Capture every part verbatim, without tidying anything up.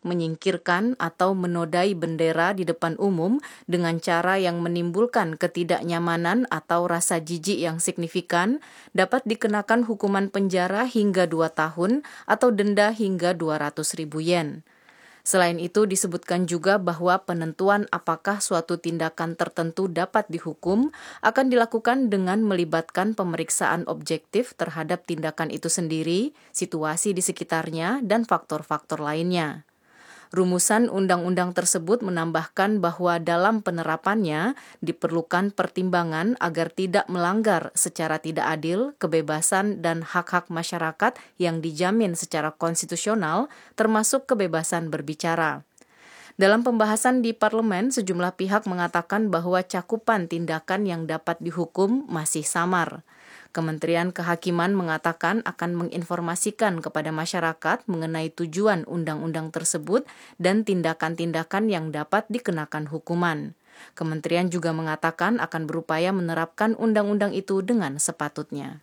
menyingkirkan atau menodai bendera di depan umum dengan cara yang menimbulkan ketidaknyamanan atau rasa jijik yang signifikan dapat dikenakan hukuman penjara hingga dua tahun atau denda hingga dua ratus ribu yen. Selain itu disebutkan juga bahwa penentuan apakah suatu tindakan tertentu dapat dihukum akan dilakukan dengan melibatkan pemeriksaan objektif terhadap tindakan itu sendiri, situasi di sekitarnya, dan faktor-faktor lainnya. Rumusan undang-undang tersebut menambahkan bahwa dalam penerapannya diperlukan pertimbangan agar tidak melanggar secara tidak adil kebebasan dan hak-hak masyarakat yang dijamin secara konstitusional, termasuk kebebasan berbicara. Dalam pembahasan di parlemen, sejumlah pihak mengatakan bahwa cakupan tindakan yang dapat dihukum masih samar. Kementerian Kehakiman mengatakan akan menginformasikan kepada masyarakat mengenai tujuan undang-undang tersebut dan tindakan-tindakan yang dapat dikenakan hukuman. Kementerian juga mengatakan akan berupaya menerapkan undang-undang itu dengan sepatutnya.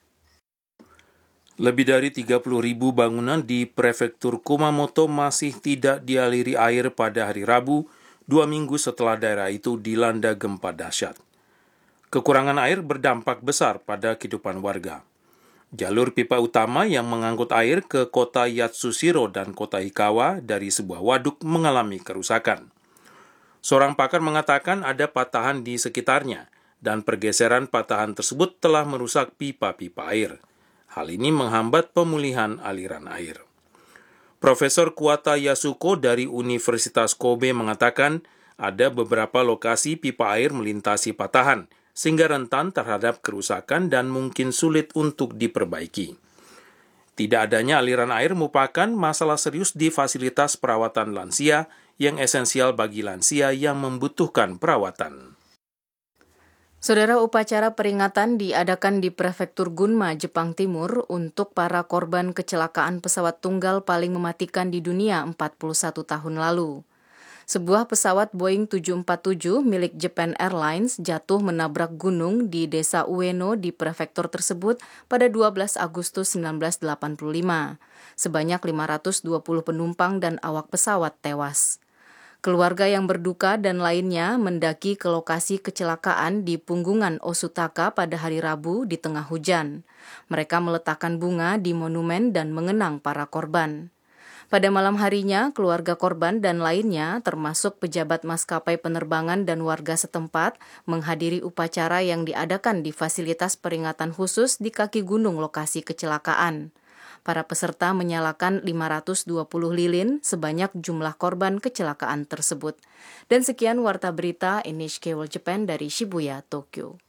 Lebih dari tiga puluh ribu bangunan di prefektur Kumamoto masih tidak dialiri air pada hari Rabu, dua minggu setelah daerah itu dilanda gempa dahsyat. Kekurangan air berdampak besar pada kehidupan warga. Jalur pipa utama yang mengangkut air ke kota Yatsushiro dan kota Hikawa dari sebuah waduk mengalami kerusakan. Seorang pakar mengatakan ada patahan di sekitarnya, dan pergeseran patahan tersebut telah merusak pipa-pipa air. Hal ini menghambat pemulihan aliran air. Profesor Kuwata Yasuko dari Universitas Kobe mengatakan ada beberapa lokasi pipa air melintasi patahan, sehingga rentan terhadap kerusakan dan mungkin sulit untuk diperbaiki. Tidak adanya aliran air merupakan masalah serius di fasilitas perawatan lansia yang esensial bagi lansia yang membutuhkan perawatan. Saudara, upacara peringatan diadakan di Prefektur Gunma, Jepang Timur untuk para korban kecelakaan pesawat tunggal paling mematikan di dunia empat puluh satu tahun lalu. Sebuah pesawat Boeing tujuh empat tujuh milik Japan Airlines jatuh menabrak gunung di desa Ueno di prefektur tersebut pada dua belas Agustus seribu sembilan ratus delapan puluh lima. Sebanyak lima ratus dua puluh penumpang dan awak pesawat tewas. Keluarga yang berduka dan lainnya mendaki ke lokasi kecelakaan di Punggungan Osutaka pada hari Rabu di tengah hujan. Mereka meletakkan bunga di monumen dan mengenang para korban. Pada malam harinya, keluarga korban dan lainnya, termasuk pejabat maskapai penerbangan dan warga setempat, menghadiri upacara yang diadakan di fasilitas peringatan khusus di kaki gunung lokasi kecelakaan. Para peserta menyalakan lima ratus dua puluh lilin sebanyak jumlah korban kecelakaan tersebut. Dan sekian warta berita N H K World Japan dari Shibuya, Tokyo.